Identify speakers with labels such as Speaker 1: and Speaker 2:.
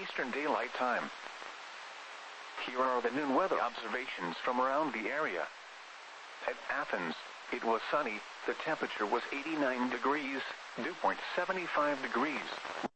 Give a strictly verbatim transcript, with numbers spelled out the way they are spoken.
Speaker 1: Eastern Daylight Time. Here are the noon weather observations from around the area. At Athens, it was sunny, the temperature was eighty-nine degrees, dew point seventy-five degrees,